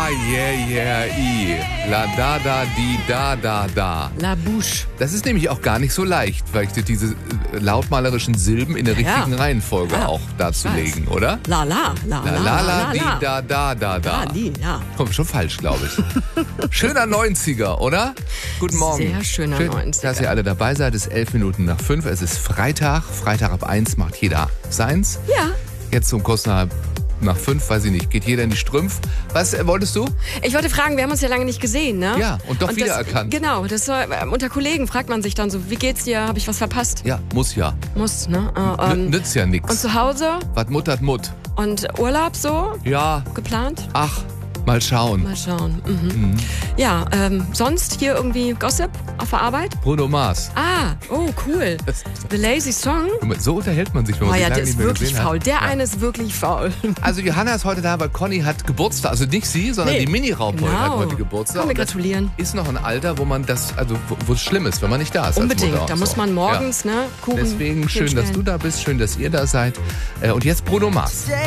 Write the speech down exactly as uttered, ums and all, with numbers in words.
Ah, yeah, yeah, i. La da da di da da da. La Bouche. Das ist nämlich auch gar nicht so leicht, vielleicht diese äh, lautmalerischen Silben in der richtigen Ja. Reihenfolge Ja, auch darzulegen, oder? La la, la La la, la la di la. da da da da. Ah, die, ja. Komm, schon falsch, glaube ich. Schöner neunziger, oder? Guten Morgen. Sehr schöner Schön, neunziger. dass ihr alle dabei seid. Es ist elf Minuten nach fünf. Es ist Freitag. Freitag ab eins macht jeder seins. Ja. Jetzt um kurz nach, nach fünf, weiß ich nicht, geht jeder in die Strümpf. Was äh, wolltest du? Ich wollte fragen, wir haben uns ja lange nicht gesehen, ne? Ja, und doch das, wiedererkannt. Genau, das soll, äh, unter Kollegen fragt man sich dann so, wie geht's dir? Habe ich was verpasst? Ja, muss ja. Muss, ne? Äh, N ähm, nützt ja und nix. zu Hause? Was muttert Mutt? Und Urlaub so? Ja, Geplant? ach, mal schauen. Mal schauen. Mhm. Mhm. Ja, ähm, sonst hier irgendwie Gossip auf der Arbeit? Bruno Mars. Ah, oh, cool. Das, The Lazy Song? so unterhält man sich, wenn Oh man sich ja, lange der nicht ist mehr wirklich gesehen faul. hat. Der Ja. eine ist wirklich faul. Also Johanna ist heute da, weil Conny hat Geburtstag. Also nicht sie, sondern Nee. die Mini-Raumbeute Genau. hat heute Geburtstag. Kann mir Und das gratulieren. ist noch ein Alter, wo man das, also wo wo es schlimm ist, wenn man nicht da ist. als Unbedingt. Mutter Da und muss so. man morgens, Ja. ne, Kuchen Deswegen schön, dass du hinstellen. da bist, schön, dass ihr da seid. Äh, Und jetzt Bruno Mars.